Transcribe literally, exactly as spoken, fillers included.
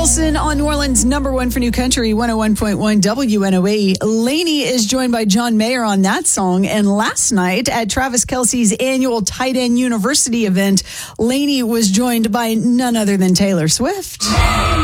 Wilson on New Orleans' number one for new country, one oh one point one W N O A. Lainey is joined by John Mayer on that song. And last night at Travis Kelce's annual Tight End University event, Lainey was joined by none other than Taylor Swift.